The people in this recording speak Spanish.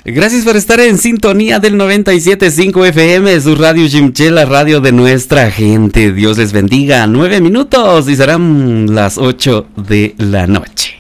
Gracias por estar en sintonía del 97.5 FM, su radio Chimché, la radio de nuestra gente. Dios les bendiga. 9 minutos y serán las 8 de la noche.